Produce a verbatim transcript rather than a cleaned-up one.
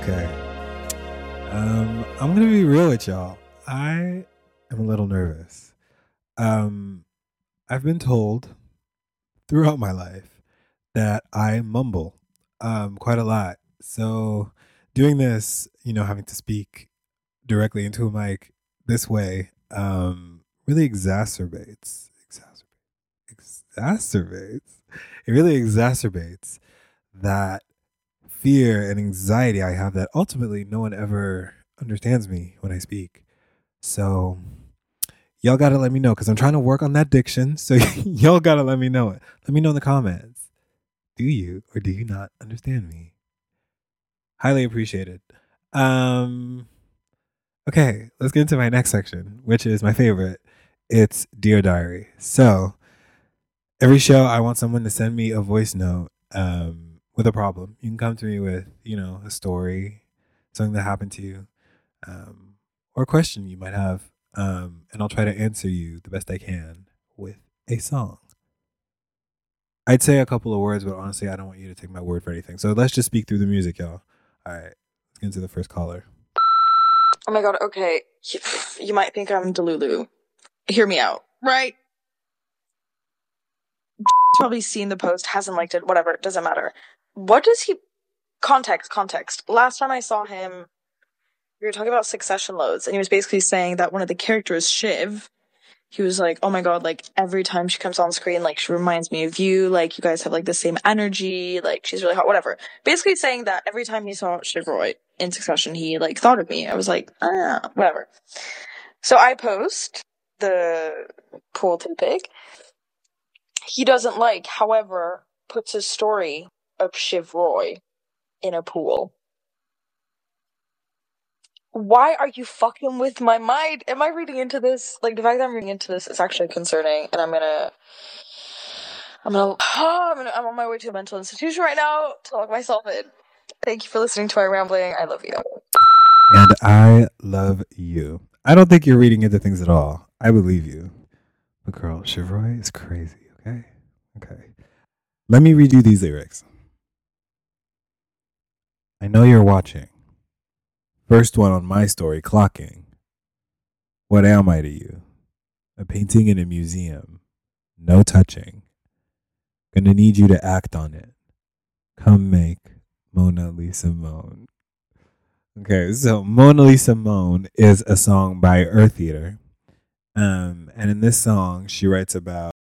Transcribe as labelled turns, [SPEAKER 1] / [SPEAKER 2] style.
[SPEAKER 1] Okay. Um, I'm gonna be real with y'all. I am a little nervous. Um, I've been told throughout my life that I mumble um quite a lot. So doing this, you know, having to speak directly into a mic this way, um, really exacerbates, exacerbates, exacerbates. It really exacerbates that fear and anxiety I have that ultimately no one ever understands me when I speak. So y'all gotta let me know because I'm trying to work on that diction. So y'all gotta let me know it. Let me know in the comments. Do you or do you not understand me? Highly appreciated. Um, okay, let's get into my next section, which is my favorite. It's Dear Diary. So every show, I want someone to send me a voice note um, with a problem. You can come to me with, you know, a story, something that happened to you, um, or a question you might have, um, and I'll try to answer you the best I can with a song. I'd say a couple of words, but honestly, I don't want you to take my word for anything. So let's just speak through the music, y'all. All right, let's get into the first caller.
[SPEAKER 2] Oh my god, okay. You might think I'm Delulu. Hear me out, right? Probably seen the post, hasn't liked it, whatever, it doesn't matter. What does he... Context, context. Last time I saw him, we were talking about Succession loads, and he was basically saying that one of the characters, Shiv, he was like, oh my god, like, every time she comes on screen, like, she reminds me of you, like, you guys have, like, the same energy, like, she's really hot, whatever. Basically saying that every time he saw Shiv Roy in Succession, he, like, thought of me. I was like, ah, whatever. So I post the pool topic. He doesn't like, however, puts his story of Shiv Roy in a pool. Why are you fucking with my mind? Am I reading into this? Like, the fact that I'm reading into this is actually concerning, and I'm gonna... I'm gonna... Oh, I'm, gonna I'm on my way to a mental institution right now to lock myself in. Thank you for listening to my rambling. I love you.
[SPEAKER 1] And I love you. I don't think you're reading into things at all. I believe you. But girl, Shiv Roy is crazy, okay? Okay. Let me read you these lyrics. I know you're watching. First one on my story, clocking. What am I to you? A painting in a museum. No touching. Gonna need you to act on it. Come make Mona Lisa moan. Okay, so Mona Lisa Moan is a song by Earth Eater. Um, and in this song, she writes about